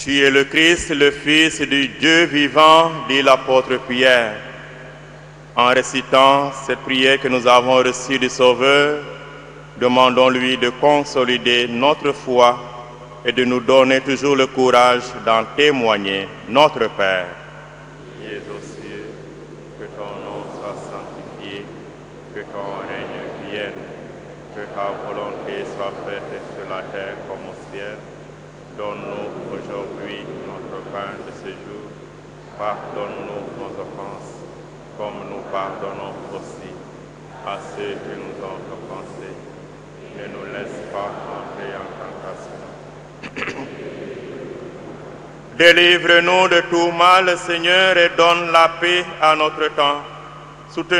Tu es le Christ, le Fils du Dieu vivant, dit l'apôtre Pierre. En récitant cette prière que nous avons reçue du Sauveur, demandons-lui de consolider notre foi et de nous donner toujours le courage d'en témoigner. Notre Père, qui es aux cieux, que ton nom soit sanctifié, que ton règne vienne, que ta volonté soit faite sur la terre comme au ciel. Donne-nous aujourd'hui notre pain de ce jour. Pardonne-nous nos offenses, comme nous pardonnons aussi à ceux qui nous ont offensés. Ne nous laisse pas entrer en tentation. Délivre-nous de tout mal, Seigneur, et donne la paix à notre temps. Soutenez